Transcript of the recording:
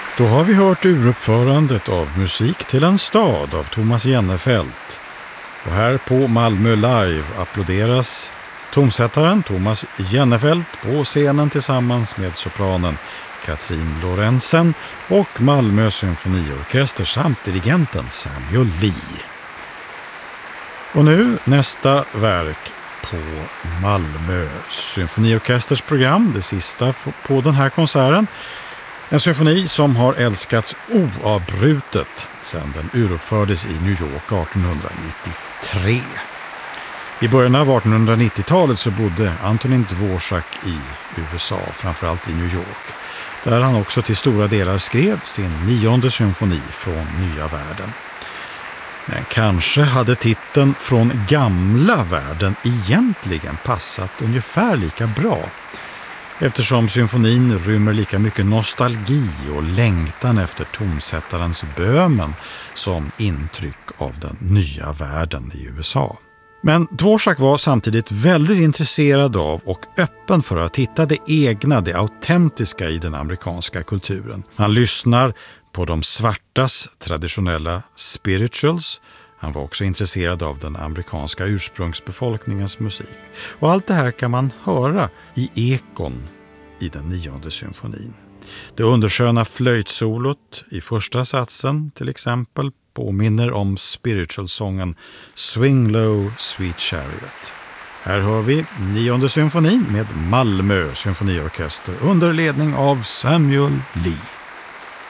Då har vi hört uruppförandet av Musik till en stad av Thomas Jennefelt. Och här på Malmö Live applåderas tonsättaren Thomas Jennefelt på scenen tillsammans med sopranen Katrin Lorentzen och Malmö symfoniorkester samt dirigenten Samuel Lee. Och nu nästa verk på Malmö symfoniorkesters program, det sista på den här konserten. En symfoni som har älskats oavbrutet sedan den uruppfördes i New York 1893. I början av 1890-talet så bodde Antonin Dvorak i USA, framförallt i New York, där han också till stora delar skrev sin 9:e symfoni från Nya världen. Men kanske hade titeln Från gamla världen egentligen passat ungefär lika bra, eftersom symfonin rymmer lika mycket nostalgi och längtan efter tonsättarens Böhmen som intryck av den nya världen i USA. Men Dvorak var samtidigt väldigt intresserad av och öppen för att hitta det egna, det autentiska i den amerikanska kulturen. Han lyssnar på de svartas traditionella spirituals. Han var också intresserad av den amerikanska ursprungsbefolkningens musik. Och allt det här kan man höra i ekon i den 9:e symfonin. Det undersköna flöjtsolot i första satsen till exempel påminner om spiritualsången Swing Low Sweet Chariot. Här hör vi 9:e symfonin med Malmö symfoniorkester under ledning av Samuel Lee.